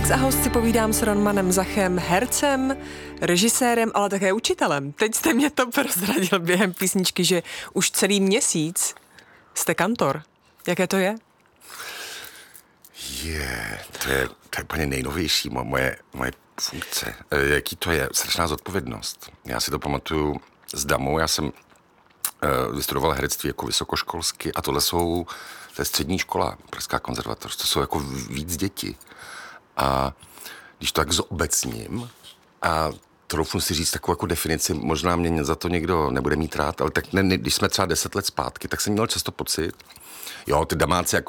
Sex a host si povídám s Romanem Zachem, hercem, režisérem, ale také učitelem. Teď jste mě to prozradil během písničky, že už celý měsíc jste kantor. Jaké to je? To je úplně nejnovější moje funkce. Jaký to je? Strašná zodpovědnost. Já si to pamatuju s Damou, já jsem vystudoval herectví jako vysokoškolsky a to je střední škola, Pražská konzervatoř, to jsou jako víc děti. A když to tak zobecním a troufnu si říct takovou jako definici, možná mě za to někdo nebude mít rád, ale tak když jsme třeba 10 let zpátky, tak jsem měl často pocit, jo, ty damáci jako